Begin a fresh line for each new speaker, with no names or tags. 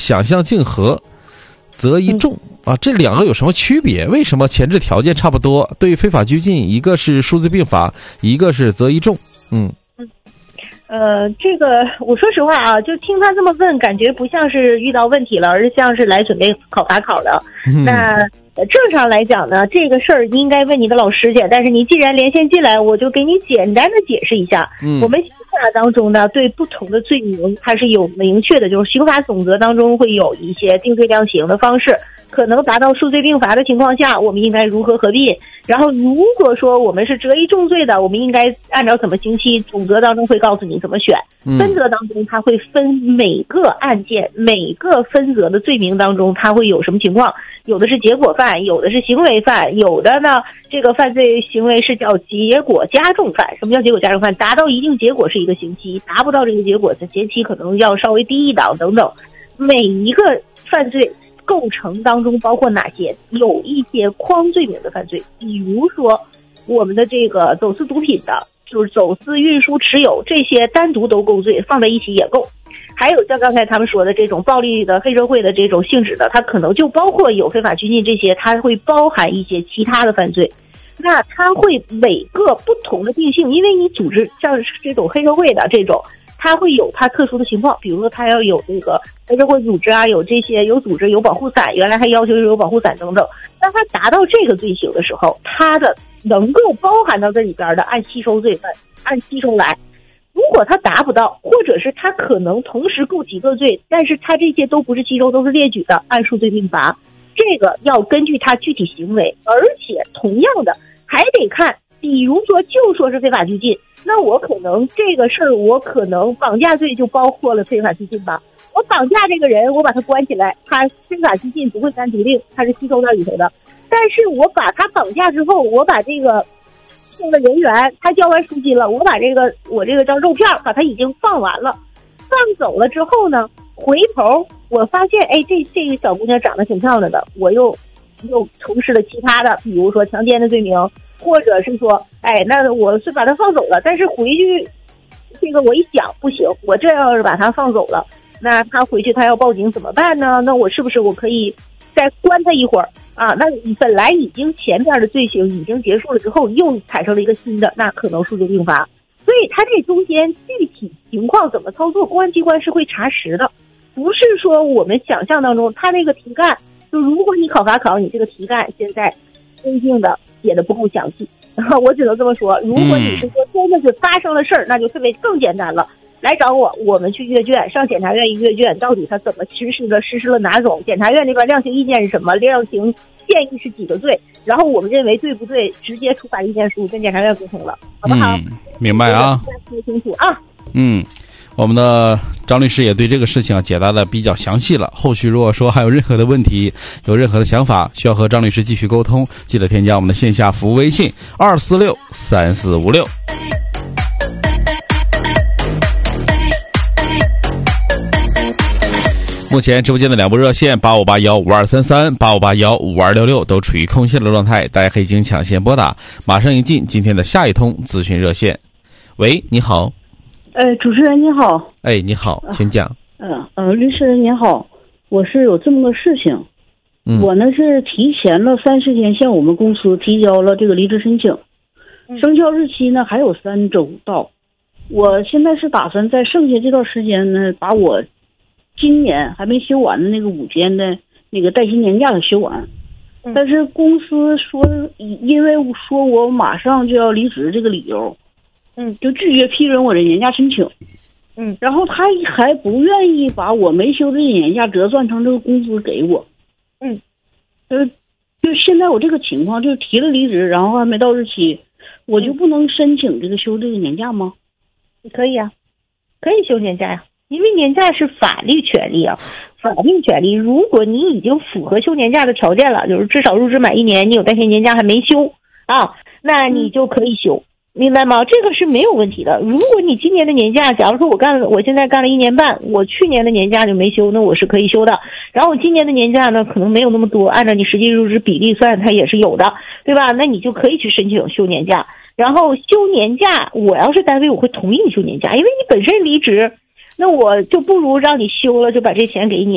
想象竞合、择一重啊，这两个有什么区别？为什么前置条件差不多？对于非法拘禁，一个是数罪并罚，一个是择一重。
这个我说实话啊，就听他这么问，感觉不像是遇到问题了，而是像是来准备考法考的。那正常来讲呢，这个事儿应该问你的老师去，但是你既然连线进来，我就给你简单的解释一下。我们刑法当中呢，对不同的罪名它是有明确的，就是刑法总则当中会有一些定罪量刑的方式，可能达到数罪并罚的情况下，我们应该如何合并。然后如果说我们是择一重罪的，我们应该按照怎么刑期，总则当中会告诉你怎么选。分则当中它会分每个案件每个分则的罪名当中它会有什么情况，有的是结果犯，有的是行为犯，有的呢这个犯罪行为是叫结果加重犯。什么叫结果加重犯？达到一定结果是一个刑期，达不到这个结果的刑期可能要稍微低一档等等。每一个犯罪构成当中包括哪些？有一些框罪名的犯罪，比如说我们的这个走私毒品的，就是走私、运输、持有，这些单独都构罪，放在一起也够。还有像刚才他们说的这种暴力的黑社会的这种性质的，它可能就包括有非法拘禁这些，它会包含一些其他的犯罪。那它会每个不同的定性，因为你组织像这种黑社会的这种，它会有它特殊的情况，比如说它要有这个黑社会组织啊，有这些有组织有保护伞，原来还要求有保护伞等等。当它达到这个罪行的时候，它的能够包含到这里边的按吸收罪犯，按吸收来。如果它达不到，或者是它可能同时构几个罪，但是它这些都不是吸收，都是列举的，按数罪并罚。这个要根据它具体行为，而且同样的还得看，比如说就说是非法拘禁，那我可能这个事儿，我可能绑架罪就包括了非法拘禁吧。我绑架这个人，我把他关起来，他非法拘禁不会删除令，他是吸收到里头的。但是我把他绑架之后，我把这个人员他交完赎金了，我这个张肉片把他已经放完了，放走了之后呢，回头我发现，哎，这个小姑娘长得挺漂亮的，我又从事了其他的，比如说强奸的罪名，或者是说，哎，那我是把她放走了，但是回去这个我一想不行，我这要是把她放走了，那她回去她要报警怎么办呢？那我是不是我可以再关她一会儿啊？那本来已经前边的罪行已经结束了之后，又产生了一个新的，那可能数罪并罚。所以它这中间具体情况怎么操作，公安机关是会查实的，不是说我们想象当中，他那个题干，就如果你考法考，你这个题干现在真正的写的不够详细，我只能这么说。如果你是说真的是发生了事儿，那就特别更简单了。来找我们去阅卷，上检察院一阅卷，到底他怎么实施了哪种？检察院那边量刑意见是什么？量刑建议是几个罪？然后我们认为对不对，直接出法意见书跟检察院沟通了，好不好？
明白啊，
说清楚啊。
我们的张律师也对这个事情解答的比较详细了。后续如果说还有任何的问题，有任何的想法，需要和张律师继续沟通，记得添加我们的线下服务微信2463456。目前直播间的两部热线85815233、85815266都处于空线的状态，大家可以经抢线拨打。马上迎进今天的下一通咨询热线。喂，你好。
主持人你好。
哎，你好，请讲。
律师您好，我是有这么个事情，我呢是提前了30天向我们公司提交了这个离职申请，生效日期呢还有3周到。我现在是打算在剩下这段时间呢，把我今年还没休完的那个5天的那个带薪年假给休完。但是公司说，因为说我马上就要离职这个理由，就拒绝批准我的年假申请。然后他还不愿意把我没休这年假折算成这个工资给我。就现在我这个情况，就是提了离职，然后还没到日期，我就不能申请这个休这个年假吗？
可以啊，可以休年假呀，因为年假是法律权利啊，法定权利。如果你已经符合休年假的条件了，就是至少入职满1年，你有带薪年假还没休啊，那你就可以休。明白吗？这个是没有问题的。如果你今年的年假，假如说我现在干了1年半，我去年的年假就没休，那我是可以休的。然后我今年的年假呢，可能没有那么多，按照你实际入职比例算，它也是有的，对吧？那你就可以去申请休年假。然后休年假，我要是单位，我会同意你休年假，因为你本身离职，那我就不如让你休了，就把这钱给你。